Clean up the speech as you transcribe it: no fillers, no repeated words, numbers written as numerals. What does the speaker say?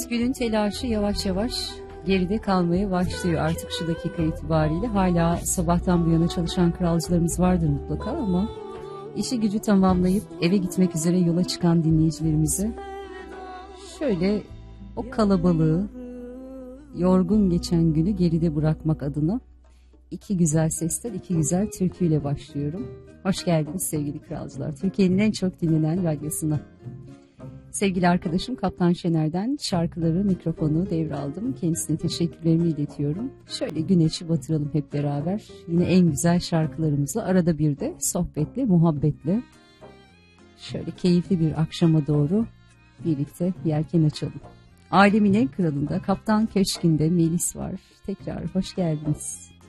günün telaşı yavaş yavaş geride kalmaya başlıyor artık şu dakika itibariyle. Hala sabahtan bu yana çalışan kralcılarımız vardır mutlaka ama işi gücü tamamlayıp eve gitmek üzere yola çıkan dinleyicilerimize şöyle o kalabalığı, yorgun geçen günü geride bırakmak adına iki güzel sesten, iki güzel türküyle başlıyorum. Hoş geldiniz sevgili kralcılar. Türkiye'nin en çok dinlenen radyosuna. Sevgili arkadaşım Kaptan Şener'den şarkıları, mikrofonu devraldım. Kendisine teşekkürlerimi iletiyorum. Şöyle güneşi batıralım hep beraber. Yine en güzel şarkılarımızla, arada bir de sohbetle, muhabbetle. Şöyle keyifli bir akşama doğru birlikte yelken açalım. Alemin en kralında, Kaptan Köşkü'nde Melis var. Tekrar hoş geldiniz.